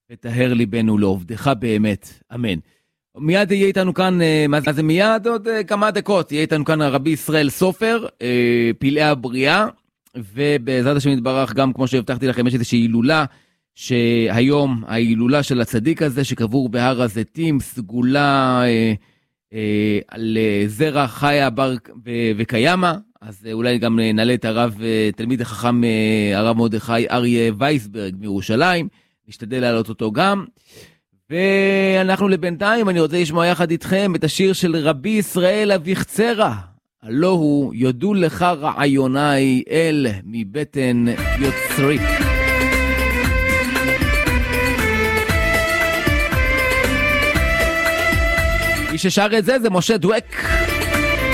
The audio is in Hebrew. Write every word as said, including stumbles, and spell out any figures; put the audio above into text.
ותהר ליבנו לעובדך באמת, אמן. מיד יהיה איתנו כאן, מה זה מיד? עוד כמה דקות, יהיה איתנו כאן הרבי ישראל סופר, פלאי הבריאה, ובעזרת השם יתברך גם, כמו שהבטחתי לכם, יש איזושהי הילולה, שהיום ההילולה של הצדיק הזה, שקבור בהר הזיתים, סגולה אה, אה, על זרע חיה בר וקיימה, אז אולי גם נעלה את הרב, תלמיד החכם הרב מרדכי אריה וייסברג מירושלים, נשתדל להעלות אותו גם, ואנחנו לבינתיים, אני רוצה לשמוע יחד איתכם את השיר של רבי ישראל אביחצרה, הלא הוא יודו לך רעיוני אל מבטן יוצרי. מי ששר את זה זה משה דואק.